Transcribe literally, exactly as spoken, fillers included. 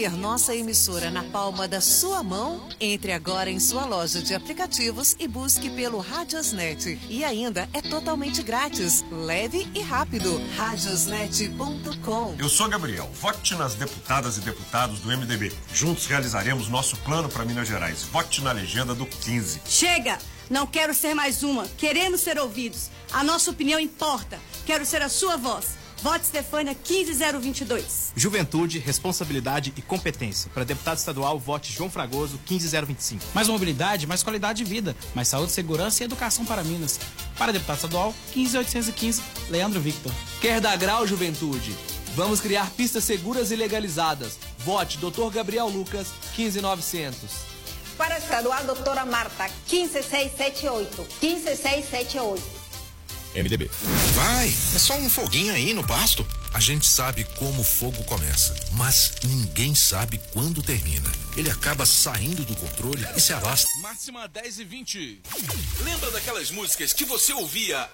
ter nossa emissora na palma da sua mão? Entre agora em sua loja de aplicativos e busque pelo Radiosnet. E ainda é totalmente grátis, leve e rápido. radiosnet ponto com. Eu sou Gabriel. Vote nas deputadas e deputados do M D B. Juntos realizaremos nosso plano para Minas Gerais. Vote na legenda do quinze. Chega! Não quero ser mais uma. Queremos ser ouvidos. A nossa opinião importa. Quero ser a sua voz. Vote Stefânia quinze zero vinte e dois. Juventude, responsabilidade e competência. Para deputado estadual, vote João Fragoso quinze zero vinte e cinco. Mais mobilidade, mais qualidade de vida, mais saúde, segurança e educação para Minas. Para deputado estadual, quinze oitocentos e quinze, Leandro Victor. Quer dar grau, juventude? Vamos criar pistas seguras e legalizadas. Vote doutor Gabriel Lucas quinze novecentos. Para estadual, doutora Marta quinze seiscentos e setenta e oito. quinze seiscentos e setenta e oito. M D B. Vai, é só um foguinho aí no pasto. A gente sabe como o fogo começa, mas ninguém sabe quando termina. Ele acaba saindo do controle e se alasta. Máxima dez e vinte. Lembra daquelas músicas que você ouvia